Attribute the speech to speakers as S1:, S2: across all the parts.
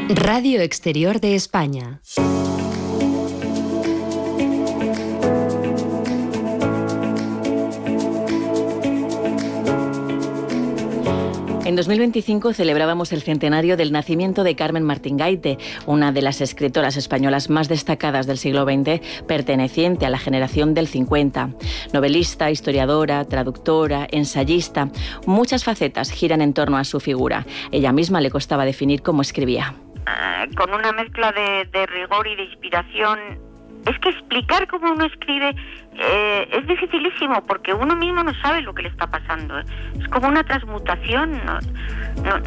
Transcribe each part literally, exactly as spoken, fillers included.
S1: Radio Exterior de España.
S2: En dos mil veinticinco celebrábamos el centenario del nacimiento de Carmen Martín Gaite, una de las escritoras españolas más destacadas del siglo veinte, perteneciente a la generación del cincuenta. Novelista, historiadora, traductora, ensayista, muchas facetas giran en torno a su figura. Ella misma le costaba definir cómo escribía.
S3: Uh, con una mezcla de, de rigor y de inspiración. Es que explicar cómo uno escribe eh, es dificilísimo, porque uno mismo no sabe lo que le está pasando. Es como una transmutación. No, no,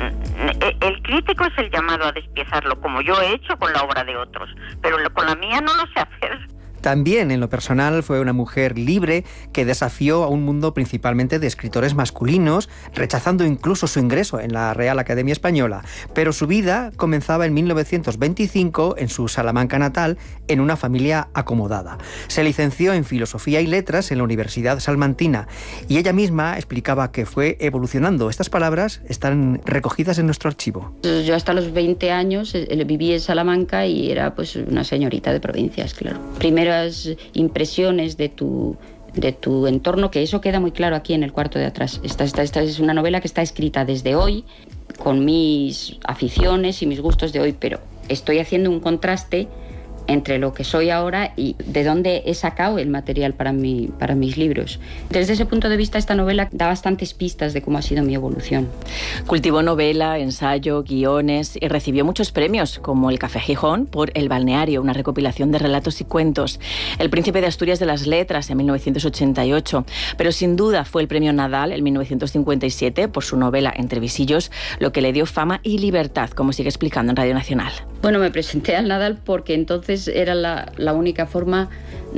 S3: el crítico es el llamado a despiezarlo, como yo he hecho con la obra de otros, pero con la mía no lo sé hacer.
S4: También, en lo personal, fue una mujer libre que desafió a un mundo principalmente de escritores masculinos, rechazando incluso su ingreso en la Real Academia Española. Pero su vida comenzaba en mil novecientos veinticinco, en su Salamanca natal, en una familia acomodada. Se licenció en Filosofía y Letras en la Universidad Salmantina y ella misma explicaba que fue evolucionando. Estas palabras están recogidas en nuestro archivo.
S5: Yo hasta los veinte años viví en Salamanca y era pues una señorita de provincias, claro. Primero impresiones de tu, de tu entorno, que eso queda muy claro aquí en el cuarto de atrás. Esta, esta, esta es una novela que está escrita desde hoy, con mis aficiones y mis gustos de hoy, pero estoy haciendo un contraste entre lo que soy ahora y de dónde he sacado el material para, mi, para mis libros. Desde ese punto de vista, esta novela da bastantes pistas de cómo ha sido mi evolución.
S2: Cultivó novela, ensayo, guiones y recibió muchos premios, como el Café Gijón por El Balneario, una recopilación de relatos y cuentos, el Príncipe de Asturias de las Letras en mil novecientos ochenta y ocho, pero sin duda fue el Premio Nadal en mil novecientos cincuenta y siete por su novela Entre visillos, lo que le dio fama y libertad, como sigue explicando en Radio Nacional.
S5: Bueno, me presenté al Nadal porque entonces era la, la única forma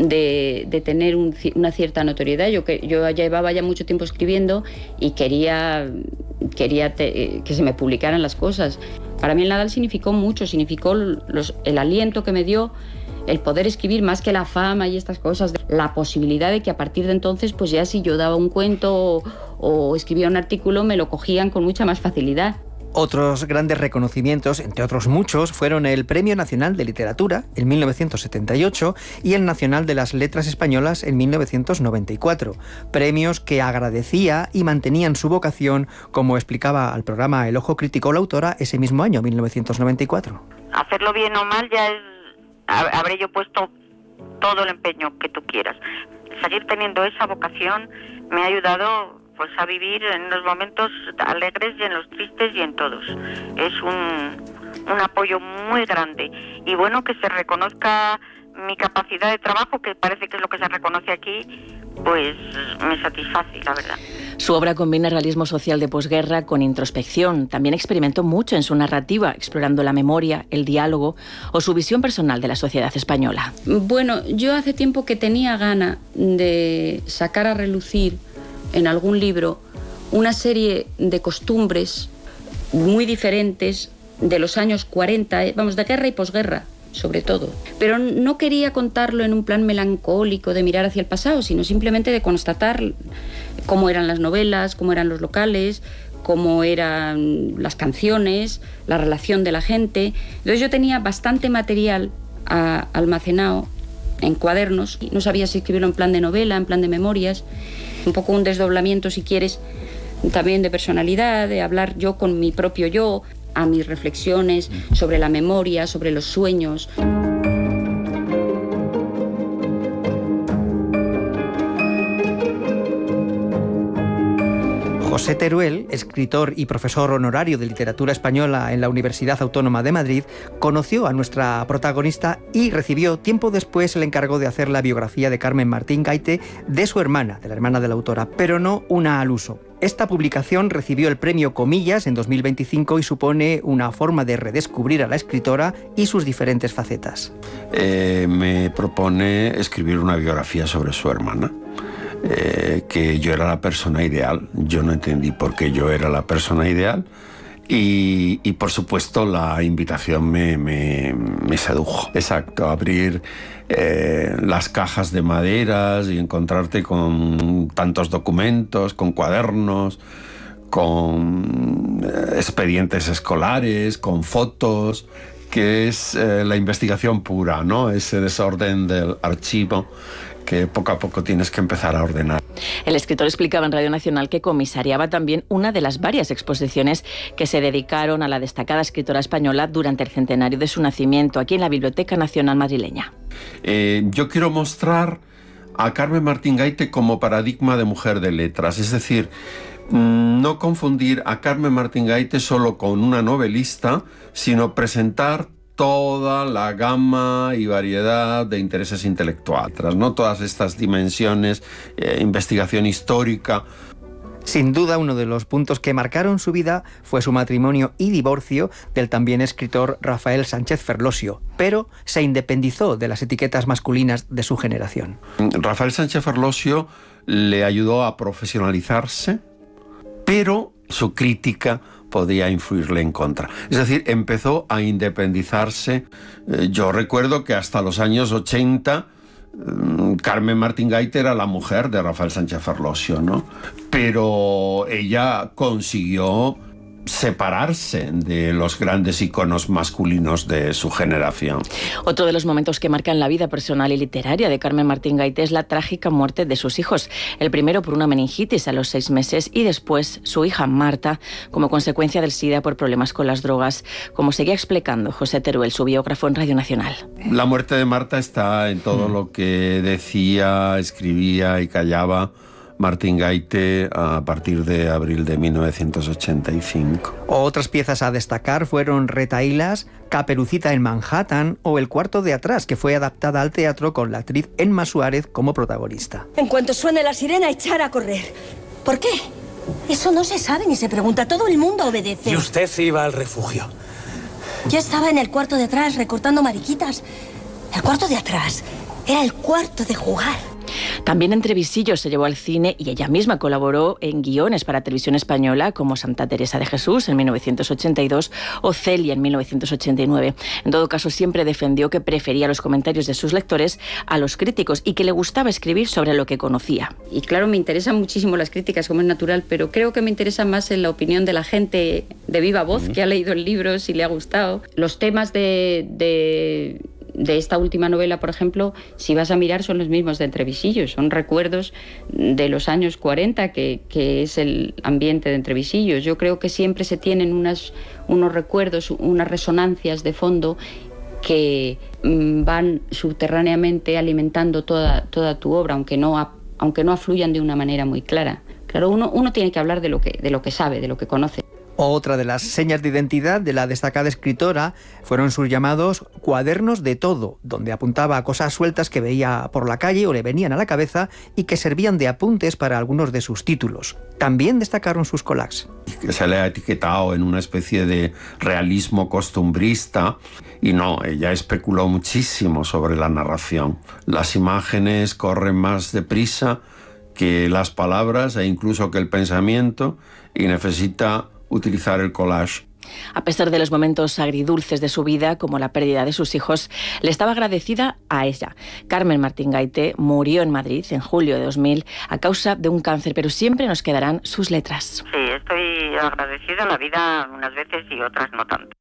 S5: de, de tener un, una cierta notoriedad. Yo, que, yo ya llevaba ya mucho tiempo escribiendo y quería, quería te, que se me publicaran las cosas. Para mí el Nadal significó mucho, significó los, el aliento que me dio, el poder escribir más que la fama y estas cosas, la posibilidad de que a partir de entonces, pues ya si yo daba un cuento o, o escribía un artículo, me lo cogían con mucha más facilidad.
S4: Otros grandes reconocimientos, entre otros muchos, fueron el Premio Nacional de Literatura en mil novecientos setenta y ocho y el Nacional de las Letras Españolas en mil novecientos noventa y cuatro. Premios que agradecía y mantenían su vocación, como explicaba al programa El Ojo Crítico la autora ese mismo año, mil novecientos noventa y cuatro.
S3: Hacerlo bien o mal ya es... Habré yo puesto todo el empeño que tú quieras. Seguir teniendo esa vocación me ha ayudado... pues a vivir en los momentos alegres y en los tristes y en todos. Es un, un apoyo muy grande. Y bueno, que se reconozca mi capacidad de trabajo, que parece que es lo que se reconoce aquí, pues me satisface, la verdad.
S2: Su obra combina realismo social de posguerra con introspección. También experimentó mucho en su narrativa, explorando la memoria, el diálogo o su visión personal de la sociedad española.
S5: Bueno, yo hace tiempo que tenía gana de sacar a relucir en algún libro una serie de costumbres muy diferentes de los años cuarenta, vamos, de guerra y posguerra, sobre todo. Pero no quería contarlo en un plan melancólico de mirar hacia el pasado, sino simplemente de constatar cómo eran las novelas, cómo eran los locales, cómo eran las canciones, la relación de la gente. Entonces yo tenía bastante material a, almacenado en cuadernos. No sabía si escribirlo en plan de novela, en plan de memorias. Un poco un desdoblamiento, si quieres, también de personalidad, de hablar yo con mi propio yo, a mis reflexiones sobre la memoria, sobre los sueños.
S4: José Teruel, escritor y profesor honorario de literatura española en la Universidad Autónoma de Madrid, conoció a nuestra protagonista y recibió tiempo después el encargo de hacer la biografía de Carmen Martín Gaite de su hermana, de la hermana de la autora, pero no una al uso. Esta publicación recibió el premio Comillas en dos mil veinticinco y supone una forma de redescubrir a la escritora y sus diferentes facetas.
S6: Eh, me propone escribir una biografía sobre su hermana. Eh, que yo era la persona ideal. Yo no entendí por qué yo era la persona ideal y, y por supuesto la invitación me, me, me sedujo. Exacto, abrir eh, las cajas de maderas y encontrarte con tantos documentos, con cuadernos, con expedientes escolares, con fotos, que es eh, la investigación pura, ¿no? Ese desorden del archivo que poco a poco tienes que empezar a ordenar.
S2: El escritor explicaba en Radio Nacional que comisariaba también una de las varias exposiciones que se dedicaron a la destacada escritora española durante el centenario de su nacimiento, aquí en la Biblioteca Nacional Madrileña.
S6: Eh, yo quiero mostrar a Carmen Martín Gaite como paradigma de mujer de letras, es decir, no confundir a Carmen Martín Gaite solo con una novelista, sino presentar toda la gama y variedad de intereses intelectuales, ¿no? Todas estas dimensiones, eh, investigación histórica.
S4: Sin duda, uno de los puntos que marcaron su vida fue su matrimonio y divorcio del también escritor Rafael Sánchez Ferlosio, pero se independizó de las etiquetas masculinas de su generación.
S6: Rafael Sánchez Ferlosio le ayudó a profesionalizarse, pero su crítica podía influirle en contra. Es decir, empezó a independizarse. Eh, yo recuerdo que hasta los años ochenta eh, Carmen Martín Gaite era la mujer de Rafael Sánchez Ferlosio, ¿no? Pero ella consiguió separarse de los grandes iconos masculinos de su generación.
S2: Otro de los momentos que marcan la vida personal y literaria de Carmen Martín Gaite es la trágica muerte de sus hijos. El primero por una meningitis a los seis meses y después su hija Marta como consecuencia del SIDA por problemas con las drogas, como seguía explicando José Teruel, su biógrafo en Radio Nacional.
S6: La muerte de Marta está en todo lo que decía, escribía y callaba Martín Gaite a partir de abril de mil novecientos ochenta y cinco.
S4: Otras piezas a destacar fueron Retahílas, Caperucita en Manhattan o El cuarto de atrás, que fue adaptada al teatro con la actriz Emma Suárez como protagonista.
S7: En cuanto suene la sirena, echar a correr. ¿Por qué? Eso no se sabe ni se pregunta. Todo el mundo obedece.
S8: Y usted iba al refugio.
S7: Yo estaba en el cuarto de atrás recortando mariquitas. El cuarto de atrás era el cuarto de jugar.
S2: También entre visillos se llevó al cine y ella misma colaboró en guiones para televisión española como Santa Teresa de Jesús en mil novecientos ochenta y dos o Celia en mil novecientos ochenta y nueve. En todo caso, siempre defendió que prefería los comentarios de sus lectores a los críticos y que le gustaba escribir sobre lo que conocía.
S5: Y claro, me interesan muchísimo las críticas, como es natural, pero creo que me interesa más en la opinión de la gente de viva voz que ha leído el libro, si le ha gustado. Los temas de... de... de esta última novela, por ejemplo, si vas a mirar, son los mismos de Entrevisillos, son recuerdos de los años cuarenta, que, que es el ambiente de Entrevisillos. Yo creo que siempre se tienen unas, unos recuerdos, unas resonancias de fondo que mmm, van subterráneamente alimentando toda, toda tu obra, aunque no, aunque no afluyan de una manera muy clara. Claro, uno, uno tiene que hablar de lo que, de lo que sabe, de lo que conoce.
S4: Otra de las señas de identidad de la destacada escritora fueron sus llamados cuadernos de todo, donde apuntaba a cosas sueltas que veía por la calle o le venían a la cabeza y que servían de apuntes para algunos de sus títulos. También destacaron sus collages.
S6: Que se le ha etiquetado en una especie de realismo costumbrista y no, ella especuló muchísimo sobre la narración. Las imágenes corren más deprisa que las palabras e incluso que el pensamiento y necesita utilizar el collage.
S2: A pesar de los momentos agridulces de su vida, como la pérdida de sus hijos, le estaba agradecida a ella. Carmen Martín Gaite murió en Madrid en julio de dos mil a causa de un cáncer, pero siempre nos quedarán sus letras.
S3: Sí, estoy agradecida a la vida unas veces y otras no tanto.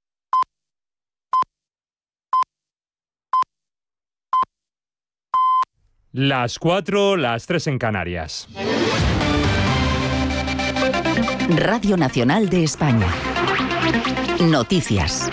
S9: Las cuatro, las tres en Canarias.
S1: Radio Nacional de España. Noticias.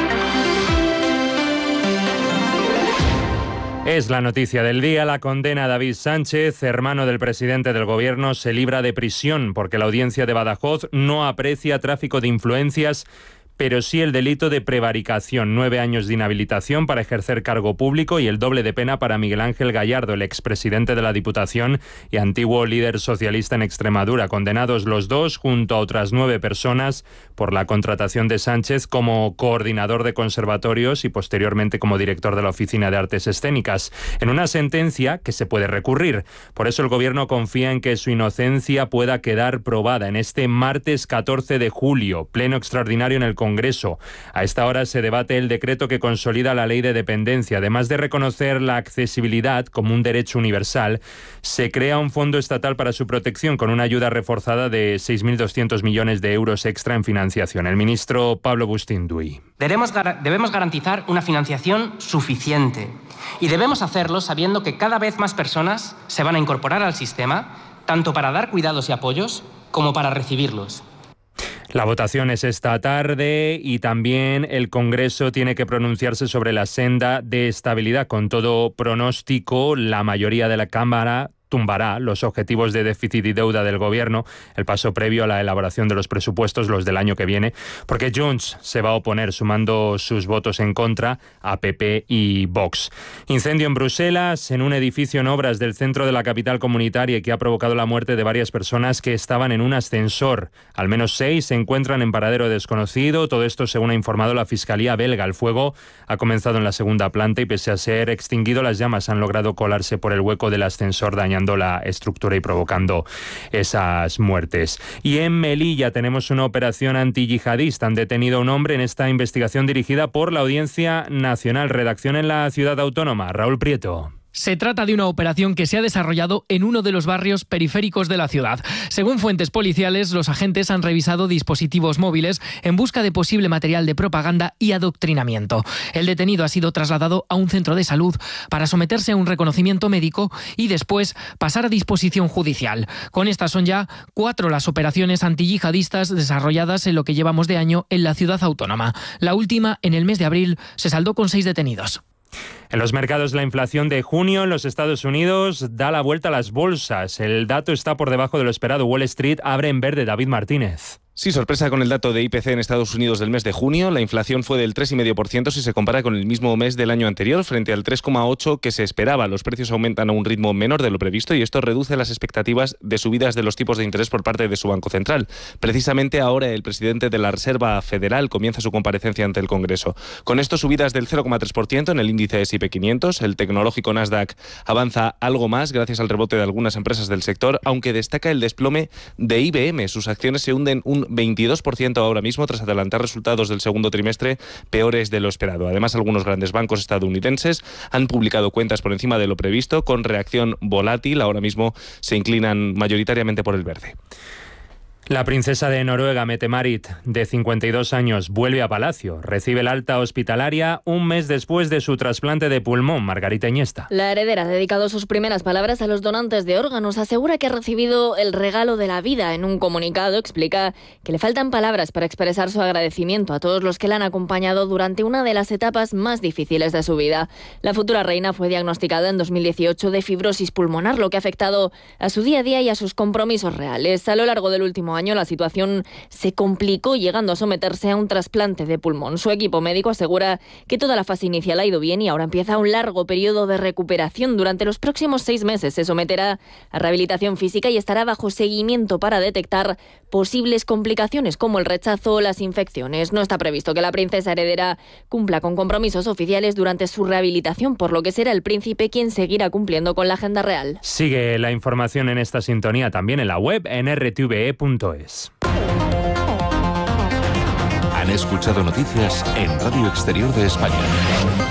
S9: Es la noticia del día. La condena a David Sánchez, hermano del presidente del gobierno, se libra de prisión porque la audiencia de Badajoz no aprecia tráfico de influencias, pero sí el delito de prevaricación. Nueve años de inhabilitación para ejercer cargo público y el doble de pena para Miguel Ángel Gallardo, el expresidente de la Diputación y antiguo líder socialista en Extremadura, condenados los dos junto a otras nueve personas por la contratación de Sánchez como coordinador de conservatorios y posteriormente como director de la Oficina de Artes Escénicas, en una sentencia que se puede recurrir. Por eso el Gobierno confía en que su inocencia pueda quedar probada en este martes catorce de julio, pleno extraordinario en el Congreso. A esta hora se debate el decreto que consolida la ley de dependencia. Además de reconocer la accesibilidad como un derecho universal, se crea un fondo estatal para su protección con una ayuda reforzada de seis mil doscientos millones de euros extra en financiación. El ministro Pablo Bustín-Duy.
S8: Debemos, debemos garantizar una financiación suficiente y debemos hacerlo sabiendo que cada vez más personas se van a incorporar al sistema, tanto para dar cuidados y apoyos como para recibirlos.
S9: La votación es esta tarde y también el Congreso tiene que pronunciarse sobre la senda de estabilidad. Con todo pronóstico, la mayoría de la Cámara tumbará los objetivos de déficit y deuda del Gobierno, el paso previo a la elaboración de los presupuestos, los del año que viene, porque Junts se va a oponer sumando sus votos en contra a P P y Vox. Incendio en Bruselas, en un edificio en obras del centro de la capital comunitaria que ha provocado la muerte de varias personas que estaban en un ascensor. Al menos seis se encuentran en paradero desconocido, todo esto según ha informado la Fiscalía belga. El fuego ha comenzado en la segunda planta y pese a ser extinguido, las llamas han logrado colarse por el hueco del ascensor, dañando la estructura y provocando esas muertes. Y en Melilla tenemos una operación antiyihadista. Han detenido a un hombre en esta investigación dirigida por la Audiencia Nacional. Redacción en la Ciudad Autónoma. Raúl Prieto.
S10: Se trata de una operación que se ha desarrollado en uno de los barrios periféricos de la ciudad. Según fuentes policiales, los agentes han revisado dispositivos móviles en busca de posible material de propaganda y adoctrinamiento. El detenido ha sido trasladado a un centro de salud para someterse a un reconocimiento médico y después pasar a disposición judicial. Con estas son ya cuatro las operaciones antiyihadistas desarrolladas en lo que llevamos de año en la ciudad autónoma. La última, en el mes de abril, se saldó con seis detenidos.
S9: En los mercados, la inflación de junio en los Estados Unidos da la vuelta a las bolsas. El dato está por debajo de lo esperado. Wall Street abre en verde. David Martínez.
S11: Sí, sorpresa con el dato de I P C en Estados Unidos del mes de junio. La inflación fue del tres coma cinco por ciento si se compara con el mismo mes del año anterior, frente al tres coma ocho por ciento que se esperaba. Los precios aumentan a un ritmo menor de lo previsto y esto reduce las expectativas de subidas de los tipos de interés por parte de su Banco Central. Precisamente ahora el presidente de la Reserva Federal comienza su comparecencia ante el Congreso. Con esto, subidas del cero coma tres por ciento en el índice S y P quinientos. El tecnológico Nasdaq avanza algo más gracias al rebote de algunas empresas del sector, aunque destaca el desplome de I B M. Sus acciones se hunden un veintidós por ciento ahora mismo tras adelantar resultados del segundo trimestre peores de lo esperado. Además, algunos grandes bancos estadounidenses han publicado cuentas por encima de lo previsto con reacción volátil. Ahora mismo se inclinan mayoritariamente por el verde.
S9: La princesa de Noruega, Mette-Marit, de cincuenta y dos años, vuelve a Palacio. Recibe el alta hospitalaria un mes después de su trasplante de pulmón. Margarita Iniesta.
S12: La heredera ha dedicado sus primeras palabras a los donantes de órganos. Asegura que ha recibido el regalo de la vida. En un comunicado explica que le faltan palabras para expresar su agradecimiento a todos los que la han acompañado durante una de las etapas más difíciles de su vida. La futura reina fue diagnosticada en dos mil dieciocho de fibrosis pulmonar, lo que ha afectado a su día a día y a sus compromisos reales. A lo largo del último año la situación se complicó, llegando a someterse a un trasplante de pulmón. Su equipo médico asegura que toda la fase inicial ha ido bien y ahora empieza un largo periodo de recuperación. Durante los próximos seis meses se someterá a rehabilitación física y estará bajo seguimiento para detectar posibles complicaciones como el rechazo o las infecciones. No está previsto que la princesa heredera cumpla con compromisos oficiales durante su rehabilitación, por lo que será el príncipe quien seguirá cumpliendo con la agenda real.
S9: Sigue la información en esta sintonía también en la web en r t v e punto es.
S13: Han escuchado noticias en Radio Exterior de España.